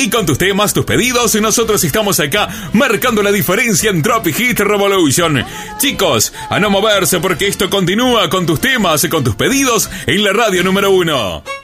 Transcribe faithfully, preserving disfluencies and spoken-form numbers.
Y con tus temas, tus pedidos, nosotros estamos acá marcando la diferencia en Drop Hit Revolution. Chicos, a no moverse porque esto continúa con tus temas, con tus pedidos en la radio número uno.